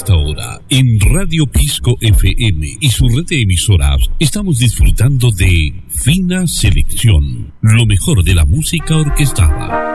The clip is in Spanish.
esta hora, en Radio Pisco FM y su red de emisoras, estamos disfrutando de Fina Selección, lo mejor de la música orquestada.